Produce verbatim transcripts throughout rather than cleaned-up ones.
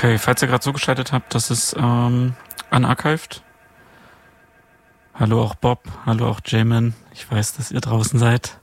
Okay, falls ihr gerade zugeschaltet habt, das ist ähm, Unarchived. Hallo auch Bob, hallo auch Jamin. Ich weiß, dass ihr draußen seid.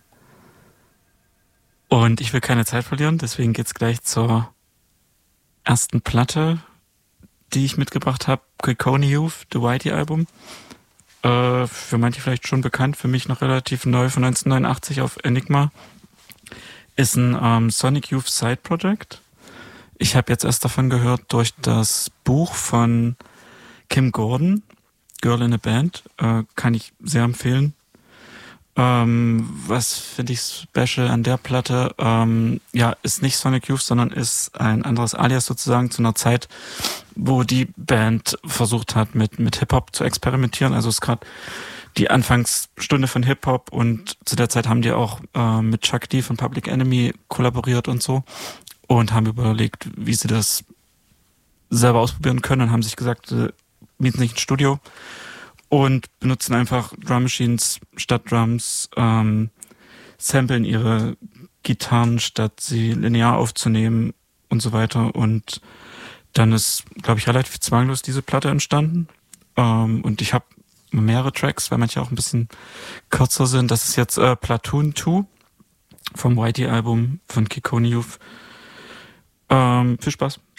Und ich will keine Zeit verlieren, deswegen geht's gleich zur ersten Platte, die ich mitgebracht habe. Kekone Youth, The Whitey Album. Äh, für manche vielleicht schon bekannt, für mich noch relativ neu, von neunzehnhundertneunundachtzig auf Enigma. Ist ein ähm, Sonic Youth Side Project. Ich habe jetzt erst davon gehört durch das Buch von Kim Gordon, Girl in a Band. Äh, kann ich sehr empfehlen. Ähm, was finde ich special an der Platte? Ähm, ja, ist nicht Sonic Youth, sondern ist ein anderes Alias sozusagen zu einer Zeit, wo die Band versucht hat, mit mit Hip-Hop zu experimentieren. Also es ist gerade die Anfangsstunde von Hip-Hop und zu der Zeit haben die auch äh, mit Chuck D von Public Enemy kollaboriert und so und haben überlegt, wie sie das selber ausprobieren können und haben sich gesagt, äh, mieten sich ein Studio und benutzen einfach Drum Machines statt Drums, ähm, samplen ihre Gitarren, statt sie linear aufzunehmen und so weiter. Und dann ist, glaube ich, relativ zwanglos diese Platte entstanden. Ähm, und ich habe mehrere Tracks, weil manche auch ein bisschen kürzer sind. Das ist jetzt äh, Platoon zwei vom Whitey Album von Kekone Youth. Ähm, viel Spaß.